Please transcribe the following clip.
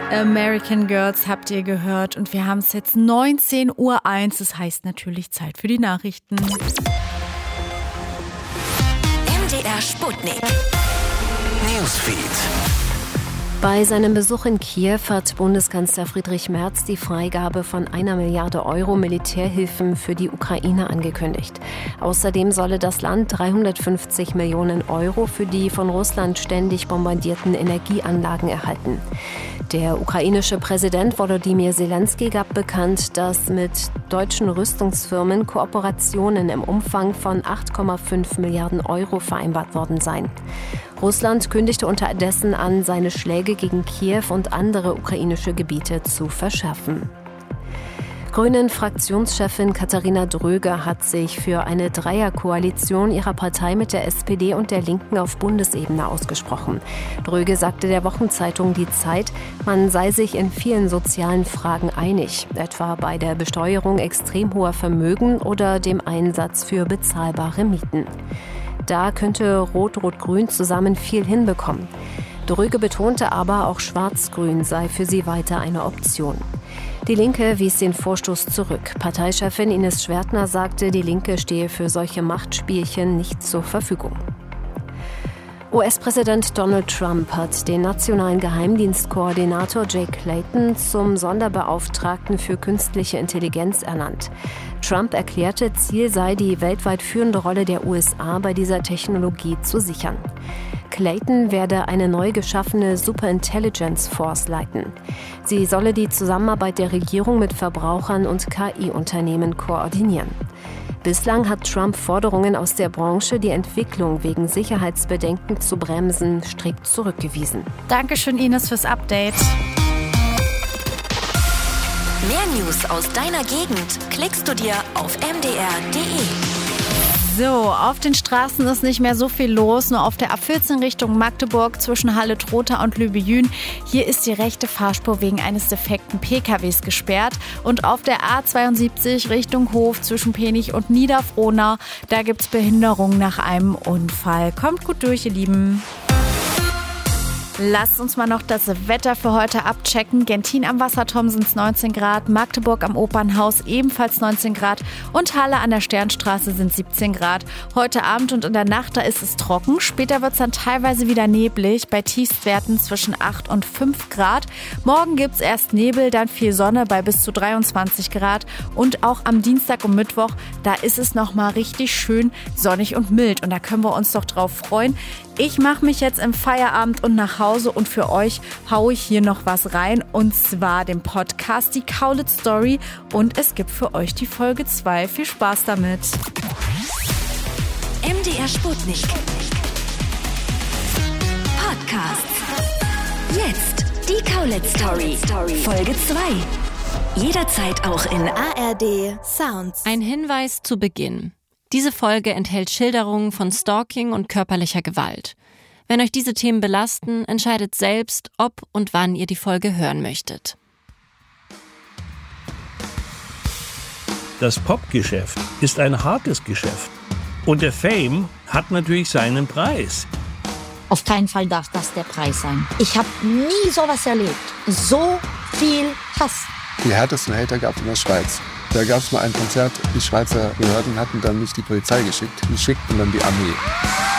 American Girls habt ihr gehört und wir haben es jetzt 19:01 Uhr. Das heißt natürlich Zeit für die Nachrichten. MDR Sputnik Newsfeed. Bei seinem Besuch in Kiew hat Bundeskanzler Friedrich Merz die Freigabe von 1 Milliarde Euro Militärhilfen für die Ukraine angekündigt. Außerdem solle das Land 350 Millionen Euro für die von Russland ständig bombardierten Energieanlagen erhalten. Der ukrainische Präsident Volodymyr Zelensky gab bekannt, dass mit deutschen Rüstungsfirmen Kooperationen im Umfang von 8,5 Milliarden Euro vereinbart worden seien. Russland kündigte unterdessen an, seine Schläge gegen Kiew und andere ukrainische Gebiete zu verschärfen. Grünen-Fraktionschefin Katharina Dröger hat sich für eine Dreierkoalition ihrer Partei mit der SPD und der Linken auf Bundesebene ausgesprochen. Dröge sagte der Wochenzeitung Die Zeit, man sei sich in vielen sozialen Fragen einig, etwa bei der Besteuerung extrem hoher Vermögen oder dem Einsatz für bezahlbare Mieten. Da könnte Rot-Rot-Grün zusammen viel hinbekommen. Dröge betonte aber, auch Schwarz-Grün sei für sie weiter eine Option. Die Linke wies den Vorstoß zurück. Parteichefin Ines Schwertner sagte, die Linke stehe für solche Machtspielchen nicht zur Verfügung. US-Präsident Donald Trump hat den nationalen Geheimdienstkoordinator Jake Clayton zum Sonderbeauftragten für künstliche Intelligenz ernannt. Trump erklärte, Ziel sei, die weltweit führende Rolle der USA bei dieser Technologie zu sichern. Clayton werde eine neu geschaffene Superintelligence Force leiten. Sie solle die Zusammenarbeit der Regierung mit Verbrauchern und KI-Unternehmen koordinieren. Bislang hat Trump Forderungen aus der Branche, die Entwicklung wegen Sicherheitsbedenken zu bremsen, strikt zurückgewiesen. Dankeschön, Ines, fürs Update. Mehr News aus deiner Gegend klickst du dir auf mdr.de. So, auf den Straßen ist nicht mehr so viel los, nur auf der A14 Richtung Magdeburg zwischen Halle-Trotha und Lübejün. Hier ist die rechte Fahrspur wegen eines defekten PKWs gesperrt. Und auf der A72 Richtung Hof zwischen Penich und Niederfrohnau, da gibt's Behinderung nach einem Unfall. Kommt gut durch, ihr Lieben. Lasst uns mal noch das Wetter für heute abchecken. Gentin am Wasserturm sind es 19 Grad, Magdeburg am Opernhaus ebenfalls 19 Grad und Halle an der Sternstraße sind 17 Grad. Heute Abend und in der Nacht, da ist es trocken. Später wird es dann teilweise wieder neblig, bei Tiefstwerten zwischen 8 und 5 Grad. Morgen gibt es erst Nebel, dann viel Sonne bei bis zu 23 Grad. Und auch am Dienstag und Mittwoch, da ist es nochmal richtig schön sonnig und mild. Und da können wir uns doch drauf freuen. Ich mache mich jetzt im Feierabend und nach Hause und für euch haue ich hier noch was rein und zwar den Podcast Die Kaulitz Story und es gibt für euch die Folge 2. Viel Spaß damit. MDR Sputnik Podcast. Jetzt die Kaulitz Story. Folge 2. Jederzeit auch in ARD Sounds. Ein Hinweis zu Beginn. Diese Folge enthält Schilderungen von Stalking und körperlicher Gewalt. Wenn euch diese Themen belasten, entscheidet selbst, ob und wann ihr die Folge hören möchtet. Das Popgeschäft ist ein hartes Geschäft. Und der Fame hat natürlich seinen Preis. Auf keinen Fall darf das der Preis sein. Ich habe nie sowas erlebt. So viel Hass. Die härtesten Hater gab es in der Schweiz. Da gab es mal ein Konzert, die Schweizer Behörden hatten dann nicht die Polizei geschickt, die schickten dann die Armee.